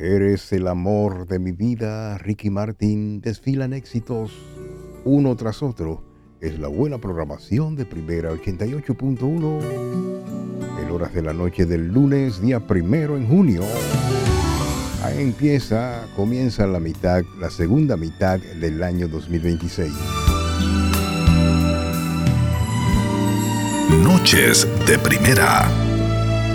Eres el amor de mi vida, Ricky Martin. Desfilan éxitos uno tras otro. Es la buena programación de Primera 88.1 en horas de la noche del lunes, día 1 de junio. Ahí comienza la segunda mitad del año 2026. Noches de Primera.